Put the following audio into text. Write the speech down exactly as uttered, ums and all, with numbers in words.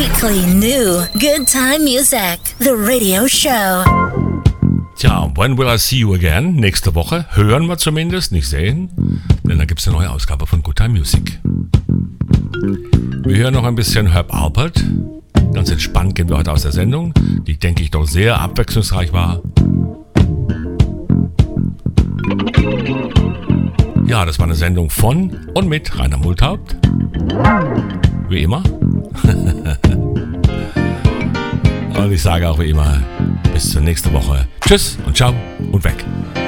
Weekly new good time music. The radio show. Tja, when will I see you again? Nächste Woche. Hören wir zumindest, nicht sehen. Denn da gibt es eine neue Ausgabe von Good Time Music. Wir hören noch ein bisschen Herb Alpert. Ganz entspannt gehen wir heute aus der Sendung, die, denke ich, doch sehr abwechslungsreich war. Ja, das war eine Sendung von und mit Rainer Multhaupt. Wie immer. Und ich sage auch wie immer, bis zur nächsten Woche. Tschüss und ciao und weg.